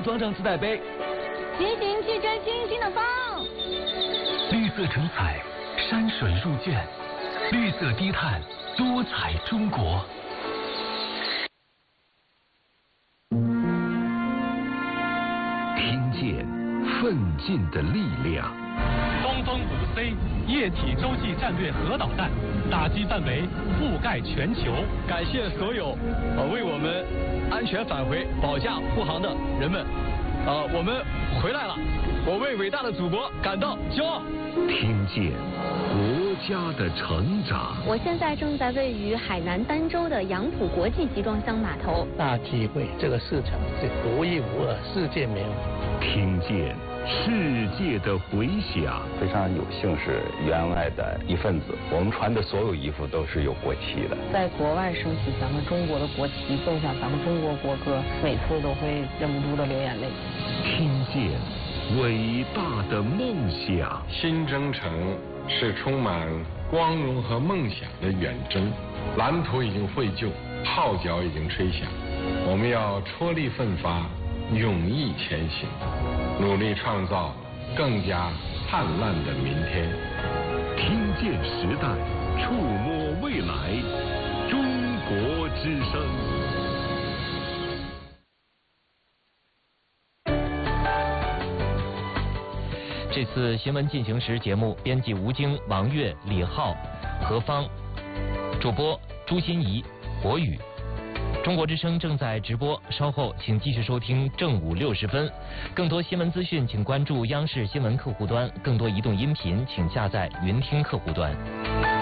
装上自带杯。 骑行汽车轻轻的放， 绿色成彩，山水入卷，绿色低碳，多彩中国。听见奋进的力量。 东风5C 液体洲际战略核导弹，打击范围覆盖全球。 感谢所有为我们安全返回保驾护航的人们。我们回来了，我为伟大的祖国感到骄傲。 听见国家的成长。 我现在正在位于海南儋州的杨浦国际集装箱码头， 大体会这个市场是独一无二，世界没有。 听见世界的回响。 非常有幸是员外的一份子，我们穿的所有衣服都是有国旗的。 在国外升起咱们中国的国旗，奏响咱们中国国歌，每次都会忍不住的流眼泪。 听见伟大的梦想。 新征程是充满光荣和梦想的远征，蓝图已经绘就，号角已经吹响，我们要踔厉奋发，勇毅前行，努力创造更加灿烂的明天。 听见时代，触摸未来，中国之声。 这次新闻进行时节目，编辑吴京、王悦、李浩、何芳，主播朱欣怡、博宇。中国之声正在直播，稍后请继续收听正午60分。更多新闻资讯，请关注央视新闻客户端；更多移动音频，请下载云听客户端。